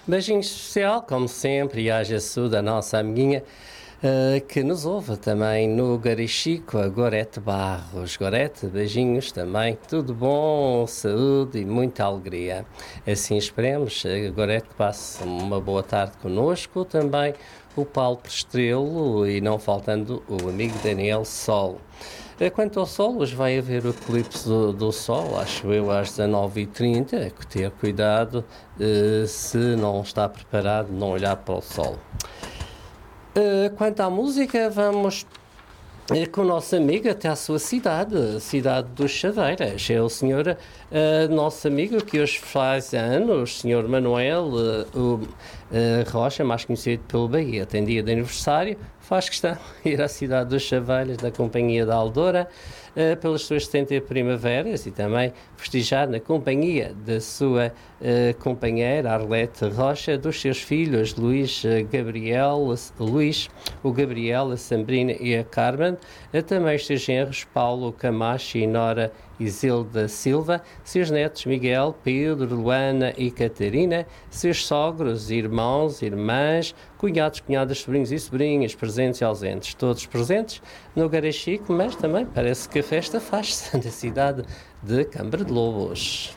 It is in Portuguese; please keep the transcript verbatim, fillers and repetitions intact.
Beijinho especial, como sempre, e haja saúde a nossa amiguinha uh, que nos ouve também no Garichico, a Gorete Barros. Gorete, beijinhos também, tudo bom, saúde e muita alegria. Assim esperemos, a Gorete que passe uma boa tarde connosco, também o Paulo Prestrelo e não faltando o amigo Daniel Sol. Quanto ao Sol, hoje vai haver o eclipse do, do Sol, acho eu, às dezanove e trinta, que ter cuidado, uh, se não está preparado, não olhar para o Sol. Uh, quanto à música, vamos uh, com o nosso amigo até à sua cidade, a cidade dos Chaveiras. É o senhor, uh, nosso amigo que hoje faz anos, o senhor Manuel uh, uh, uh, Rocha, mais conhecido pelo Bahia, tem dia de aniversário. Faz questão de ir à cidade dos Chavelhas, da Companhia da Aldora, uh, pelas suas setenta primaveras e também festejar na companhia da sua uh, companheira Arlete Rocha, dos seus filhos Luís, uh, Gabriel, Luís, o Gabriel, a Sambrina e a Carmen, uh, também os seus genros Paulo Camacho e Nora Isilda Silva, seus netos Miguel, Pedro, Luana e Catarina, seus sogros, irmãos, irmãs, cunhados, cunhadas, sobrinhos e sobrinhas, presentes e ausentes, todos presentes no Garachico, mas também parece que a festa faz-se na cidade de Câmara de Lobos.